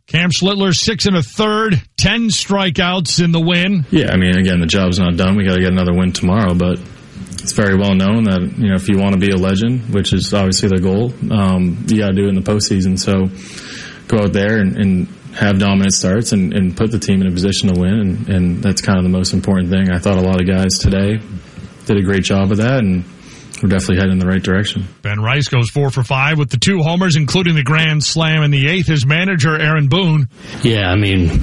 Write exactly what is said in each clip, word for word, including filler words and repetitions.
Cam Schlittler, six and a third, ten strikeouts in the win. Yeah, I mean, again, the job's not done. We got to get another win tomorrow, but it's very well known that, you know, if you want to be a legend, which is obviously the goal, um, you got to do it in the postseason. So go out there and, and have dominant starts and, and put the team in a position to win, and, and that's kind of the most important thing. I thought a lot of guys today did a great job of that, and we're definitely heading in the right direction. Ben Rice goes four for five with the two homers, including the grand slam in the eighth. His manager, Aaron Boone. Yeah, I mean,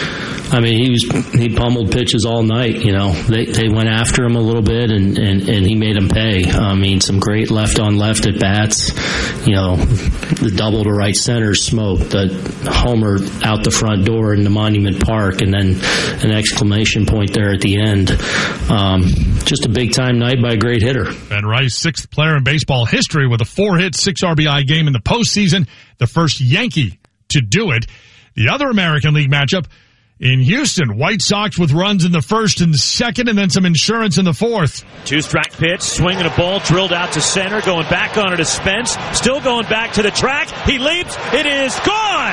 I mean, he was he pummeled pitches all night. You know, they they went after him a little bit, and, and, and he made them pay. I mean, some great left on left at bats. You know, the double to right center smoked, the homer out the front door in the Monument Park, and then an exclamation point there at the end. Um, just a big time night by a great hitter. Ben Rice, sixth player in baseball history with a four-hit, six R B I game in the postseason, the first Yankee to do it. The other American League matchup in Houston, White Sox with runs in the first and second, and then some insurance in the fourth. Two-strike pitch, swinging a ball, drilled out to center, going back on it to Spence, still going back to the track. He leaps, it is gone!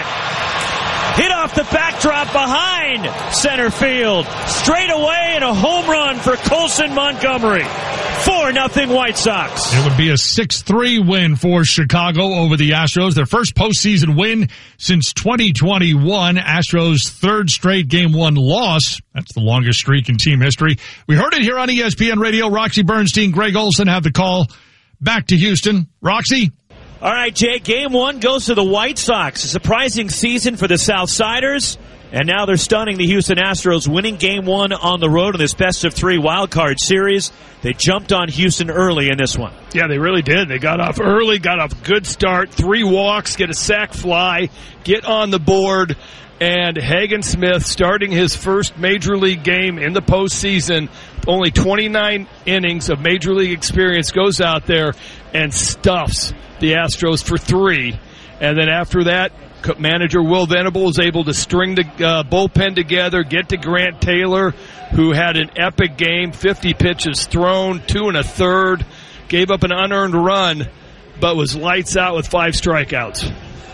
Hit off the backdrop behind center field. Straight away and a home run for Colson Montgomery. four nothing White Sox. It would be a six three win for Chicago over the Astros. Their first postseason win since twenty twenty-one. Astros' third straight game one loss. That's the longest streak in team history. We heard it here on E S P N Radio. Roxy Bernstein, Greg Olson have the call back to Houston. Roxy? All right, Jay, game one goes to the White Sox. A surprising season for the Southsiders. And now they're stunning the Houston Astros, winning game one on the road in this best of three wild card series. They jumped on Houston early in this one. Yeah, they really did. They got off early, got off a good start, three walks, get a sac fly, get on the board. And Hagen Smith, starting his first major league game in the postseason, only twenty-nine innings of major league experience, goes out there and stuffs the Astros for three. And then after that, manager Will Venable was able to string the uh, bullpen together, get to Grant Taylor, who had an epic game, fifty pitches thrown, two and a third, gave up an unearned run, but was lights out with five strikeouts.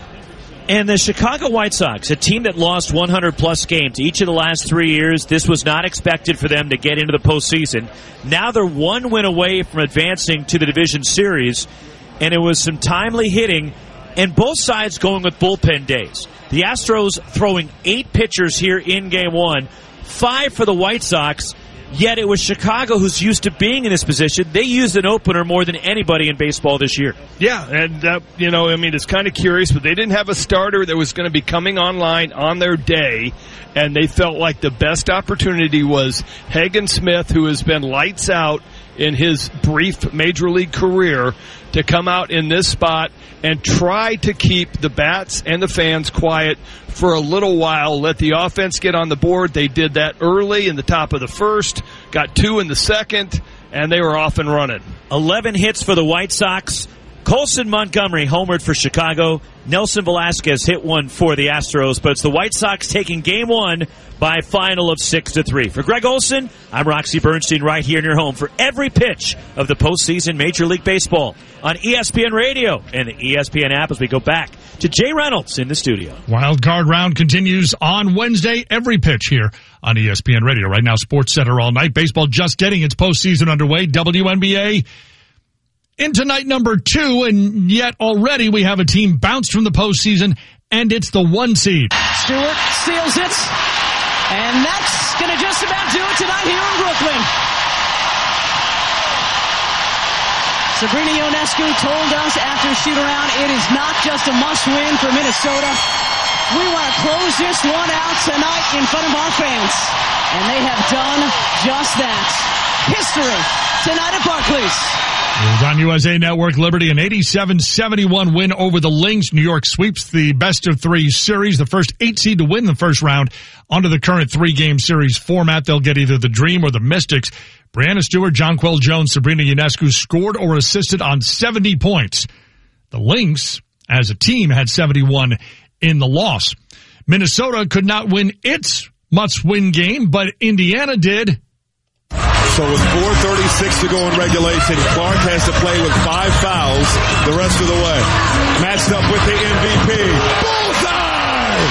And the Chicago White Sox, a team that lost one hundred plus games each of the last three years, this was not expected for them to get into the postseason. Now they're one win away from advancing to the division series, and it was some timely hitting, and both sides going with bullpen days. The Astros throwing eight pitchers here in game one, five for the White Sox, yet it was Chicago who's used to being in this position. They used an opener more than anybody in baseball this year. Yeah, and, uh, you know, I mean, it's kind of curious, but they didn't have a starter that was going to be coming online on their day, and they felt like the best opportunity was Hagen Smith, who has been lights out in his brief major league career, to come out in this spot and try to keep the bats and the fans quiet for a little while, let the offense get on the board. They did that early in the top of the first, got two in the second, and they were off and running. eleven hits for the White Sox. Colson Montgomery homered for Chicago. Nelson Velasquez hit one for the Astros, but it's the White Sox taking game one by a final of six to three. For Greg Olson, I'm Roxy Bernstein right here in your home for every pitch of the postseason Major League Baseball on E S P N Radio and the E S P N app as we go back to Jay Reynolds in the studio. Wild card round continues on Wednesday. Every pitch here on E S P N Radio. Right now, Sports Center all night. Baseball just getting its postseason underway. W N B A into night number two, and yet already we have a team bounced from the postseason, and it's the one seed. Stewart seals it, and that's going to just about do it tonight here in Brooklyn. Sabrina Ionescu told us after the shoot-around, it is not just a must-win for Minnesota. We want to close this one out tonight in front of our fans, and they have done just that. History tonight at Barclays. It was on U S A Network. Liberty, an eighty-seven seventy-one win over the Lynx. New York sweeps the best of three series, the first eight seed to win the first round under the current three-game series format. They'll get either the Dream or the Mystics. Brianna Stewart, Jonquel Jones, Sabrina Ionescu scored or assisted on seventy points. The Lynx, as a team, had seventy-one in the loss. Minnesota could not win its must-win game, but Indiana did. So with four thirty-six to go in regulation, Clark has to play with five fouls the rest of the way. Matched up with the M V P.